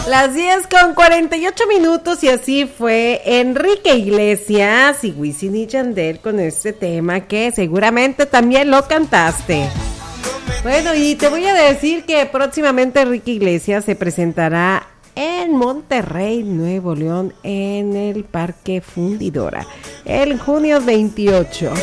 Las 10:48 y así fue Enrique Iglesias y Wisin y Yandel con este tema que seguramente también lo cantaste. Bueno, y te voy a decir que próximamente Enrique Iglesias se presentará en Monterrey, Nuevo León, en el Parque Fundidora, el junio 28.